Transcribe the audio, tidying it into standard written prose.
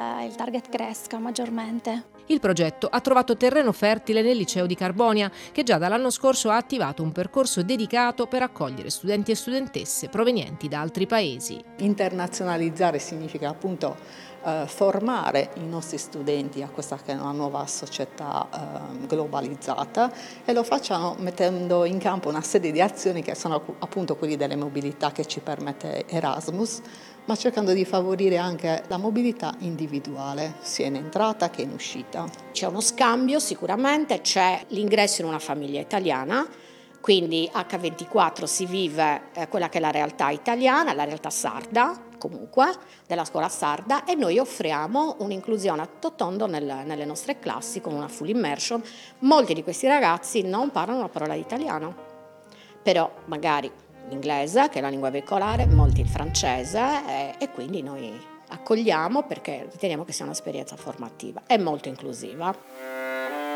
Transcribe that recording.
il target cresca maggiormente. Il progetto ha trovato terreno fertile nel liceo di Carbonia, che già dall'anno scorso ha attivato un percorso dedicato per accogliere studenti e studentesse provenienti da altri paesi. Internazionalizzare significa appunto formare i nostri studenti a questa che è una nuova società globalizzata, e lo facciamo mettendo in campo una serie di azioni che sono appunto quelli delle mobilità che ci permette Erasmus, ma cercando di favorire anche la mobilità individuale, sia in entrata che in uscita. C'è uno scambio sicuramente, c'è l'ingresso in una famiglia italiana, quindi H24 si vive quella che è la realtà italiana, la realtà sarda comunque, della scuola sarda, e noi offriamo un'inclusione a tutto tondo nelle nostre classi con una full immersion. Molti di questi ragazzi non parlano una parola di italiano, però magari l'inglese, che è la lingua veicolare, molti il francese, e quindi noi accogliamo perché riteniamo che sia un'esperienza formativa e molto inclusiva.